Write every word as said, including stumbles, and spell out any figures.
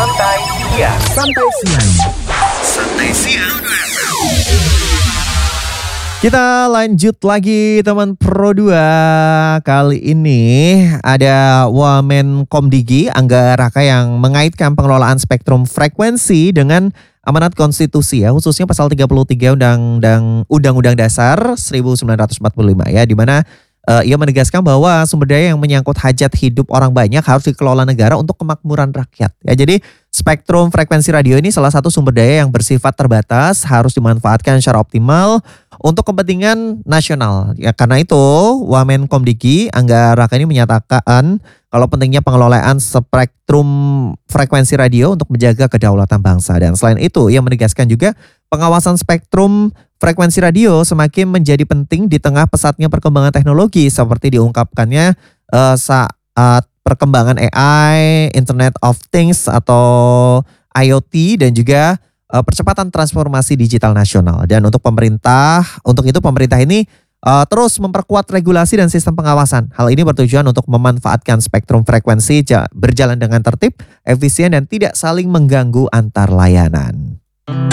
Santai Siang. Santai Siang. Santai Siang. Kita lanjut lagi teman Pro dua. Kali ini ada Wamenkomdigi Angga Raka yang mengaitkan pengelolaan spektrum frekuensi dengan amanat konstitusi ya, khususnya pasal tiga puluh tiga Undang-Undang Undang-Undang Dasar seribu sembilan ratus empat puluh lima ya, di mana uh, ia menegaskan bahwa sumber daya yang menyangkut hajat hidup orang banyak harus dikelola negara untuk kemakmuran rakyat. Ya, jadi spektrum frekuensi radio ini salah satu sumber daya yang bersifat terbatas, harus dimanfaatkan secara optimal untuk kepentingan nasional. Ya, karena itu Wamenkomdigi Angga Raka ini menyatakan kalau pentingnya pengelolaan spektrum frekuensi radio untuk menjaga kedaulatan bangsa. Dan selain itu ia menegaskan juga pengawasan spektrum frekuensi radio semakin menjadi penting di tengah pesatnya perkembangan teknologi seperti diungkapkannya uh, saat perkembangan A I, Internet of Things atau I O T dan juga uh, percepatan transformasi digital nasional. Dan untuk pemerintah, untuk itu pemerintah ini uh, terus memperkuat regulasi dan sistem pengawasan. Hal ini bertujuan untuk memanfaatkan spektrum frekuensi berjalan dengan tertib, efisien dan tidak saling mengganggu antar layanan.